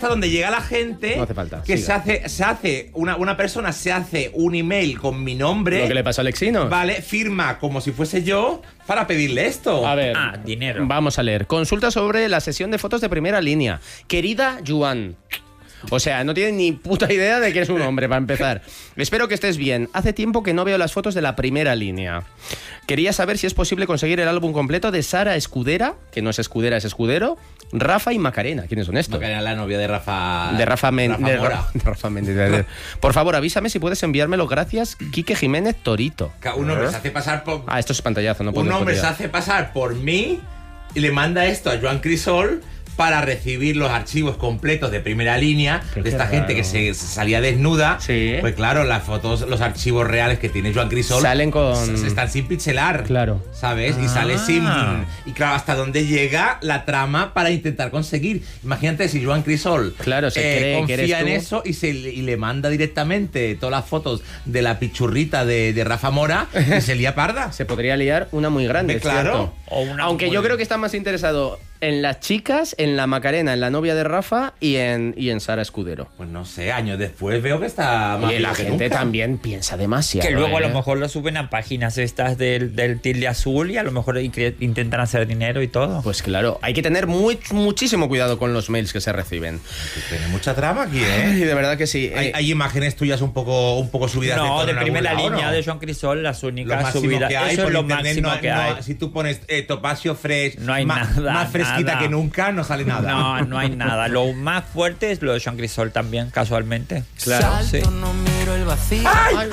hasta donde llega la gente. No hace falta, Que siga. se hace una persona se hace un email con mi nombre. Lo que le pasó a Alexino. Vale, firma como si fuese yo para pedirle esto. A ver, dinero. Vamos a leer. Consulta sobre la sesión de fotos de primera línea. Querida Joan. O sea, no tiene ni puta idea de que es un hombre, para empezar. Espero que estés bien. Hace tiempo que no veo las fotos de la primera línea. Quería saber si es posible conseguir el álbum completo de Sara Escudera, que no es Escudera, es Escudero, Rafa y Macarena. ¿Quiénes son estos? Macarena, la novia de Rafa. De Rafa Mora. Rafa Méndez. Por favor, avísame si puedes enviármelo. Gracias, Quique Jiménez Torito. Un hombre se hace pasar por. Ah, esto es pantallazo, no puedo. Un hombre se hace pasar por mí y le manda esto a Joan Crisol para recibir los archivos completos de primera línea de esta gente que se salía desnuda. Sí. Pues claro, las fotos, los archivos reales que tiene Joan Crisol salen con... están sin pixelar. Claro. ¿Sabes? Y sale sin... Y claro, hasta dónde llega la trama para intentar conseguir. Imagínate si Joan Crisol claro, se cree confía que eres en tú. eso y le manda directamente todas las fotos de la pichurrita de Rafa Mora y se lía parda. Se podría liar una muy grande, Claro. ¿cierto? Aunque yo creo que está más interesado en las chicas, en la Macarena, en la novia de Rafa y en Sara Escudero. Pues no sé, años después veo que está más Y la vivo que gente nunca. también piensa demasiado. Que luego a lo ¿eh? mejor lo suben a páginas estas del tilde azul y a lo mejor intentan hacer dinero y todo. Pues claro, hay que tener muchísimo cuidado con los mails que se reciben. Tiene mucha trama aquí, Y ¿eh? de verdad que sí. Hay imágenes tuyas un poco subidas No, tono de en algún primera lado, línea ¿no? de Joan Crisol, las Lo únicas máximo subidas. que hay Eso por es lo internet, máximo que hay. Si tú pones Topacio Fresh, No hay más nada, fresquita nada. que nunca, no sale nada. No, no hay nada. Lo más fuerte es lo de Joan Crisol también, casualmente. Claro. Sí. No miro el vacío. ¡Ay,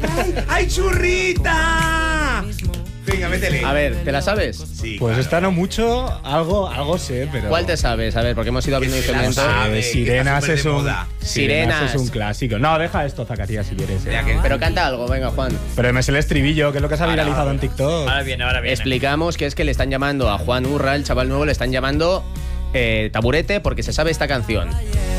ay, churrita! Venga, métele. A ver, ¿te la sabes? Sí, Pues claro. esta no mucho, algo sé, pero... ¿Cuál te sabes? A ver, porque hemos ido abriendo Que se la instrumentos. sabe. que Sirenas está es súper de un... moda. Sirenas. es un clásico. No, deja esto, Zacarías, si quieres. Mira que- Pero canta algo, venga, Juan. Pero me sé el estribillo, que es lo que se ha viralizado en TikTok. Ahora viene. Explicamos que es que le están llamando a Juan Urra, el chaval nuevo, le están llamando taburete porque se sabe esta canción.